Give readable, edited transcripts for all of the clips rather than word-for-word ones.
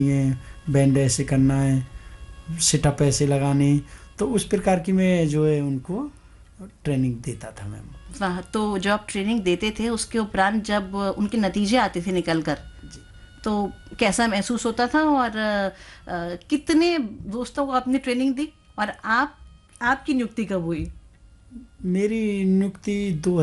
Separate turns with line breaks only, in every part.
ये बैंड ऐसे करना है, सिटअप ऐसे लगाने, तो उस प्रकार की मैं जो है उनको ट्रेनिंग देता था मैम।
वाह! तो जो आप ट्रेनिंग देते थे उसके उपरांत जब उनके नतीजे आते थे निकल कर,
जी।
तो कैसा महसूस होता था? और कितने दोस्तों को आपने ट्रेनिंग दी और आपकी नियुक्ति कब हुई?
मेरी नियुक्ति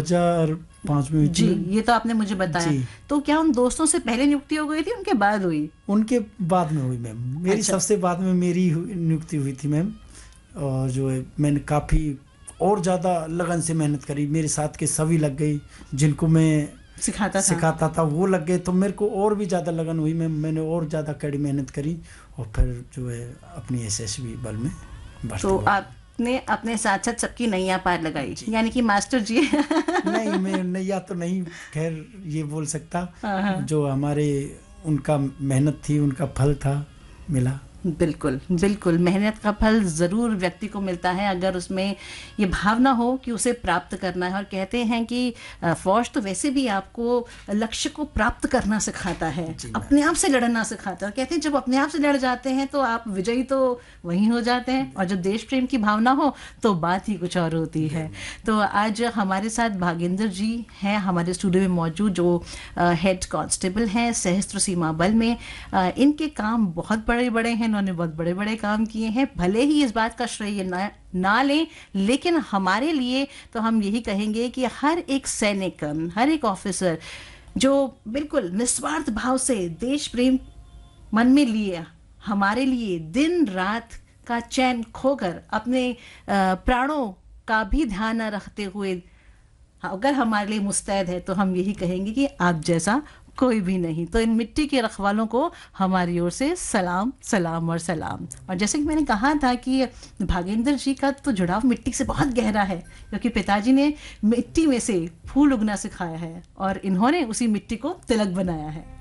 2005 में हुई थी
जी,
मैम।
ये तो आपने मुझे बताया।
जी,
तो क्या उन दोस्तों से पहले नियुक्ति हो गई थी, उनके बाद हुई?
उनके बाद में हुई मैम। मेरी
अच्छा।
सबसे बाद में नियुक्ति हुई थी मैम। और जो है मैंने काफ़ी और ज़्यादा लगन से मेहनत करी, मेरे साथ के सभी लग गई, जिनको मैं
सिखाता था।
सिखाता था वो लग गए, तो मेरे को और भी ज़्यादा लगन हुई मैम। मैंने और ज़्यादा कड़ी मेहनत करी और फिर जो है अपनी एसएसबी बल में भर्ती
तो
हुआ।
आपने अपने साथ-साथ सबकी नैया पार लगाई,
जी।
यानी कि मास्टर जी।
नहीं, मैं नैया तो नहीं खैर ये बोल सकता।
हाँ, हाँ।
जो हमारे उनका मेहनत थी, उनका फल था, मिला।
बिल्कुल, बिल्कुल, मेहनत का फल ज़रूर व्यक्ति को मिलता है अगर उसमें ये भावना हो कि उसे प्राप्त करना है। और कहते हैं कि फ़ौज तो वैसे भी आपको लक्ष्य को प्राप्त करना सिखाता है,
जी मैम।
अपने आप से लड़ना सिखाता है। और कहते हैं जब अपने आप से लड़ जाते हैं तो आप विजयी तो वहीं हो जाते हैं, और जब देश प्रेम की भावना हो तो बात ही कुछ और होती है। तो आज हमारे साथ भागेंद्र जी हैं हमारे स्टूडियो में मौजूद, जो हेड कांस्टेबल हैं सशस्त्र सीमा बल में। इनके काम बहुत बड़े-बड़े हैं, इन्होंने बहुत बड़े-बड़े काम किए हैं। भले ही इस बात का श्रेय ना लें, लेकिन हमारे लिए तो हम यही कहेंगे कि हर एक सैनिक, हर एक ऑफिसर जो बिल्कुल निस्वार्थ भाव से देश प्रेम मन में लिए, हमारे लिए दिन रात का चैन खोकर अपने प्राणों का भी ध्यान न रखते हुए अगर हमारे लिए मुस्तैद है, तो हम यही कहेंगे कि आप जैसा कोई भी नहीं। तो इन मिट्टी के रखवालों को हमारी ओर से सलाम, सलाम और सलाम। और जैसे कि मैंने कहा था कि भागेंद्र जी का तो जुड़ाव मिट्टी से बहुत गहरा है, क्योंकि पिताजी ने मिट्टी में से फूल उगना सिखाया है और इन्होंने उसी मिट्टी को तिलक बनाया है।